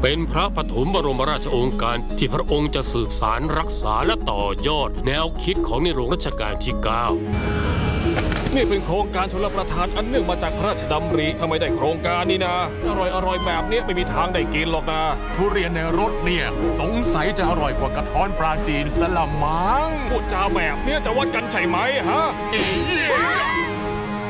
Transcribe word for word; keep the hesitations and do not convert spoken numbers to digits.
เป็นพระปฐมบรมราชโองการที่พระองค์จะสืบสารรักษาและต่อยอดแนวคิดของในหลวงรัชกาลที่เก้านี่เป็นโครงการชลประทานอันเนื่องมาจากพระราชดำริถ้าไม่ได้โครงการนี้นะอร่อยอร่อยแบบนี้ไม่มีทางได้กินหรอกนะทุเรียนในรถเนี่ยสงสัยจะอร่อยกว่ากระท้อนปลาจีนสละมังพูดจาแบบนี้จะวัดกันใช่ไหมฮะ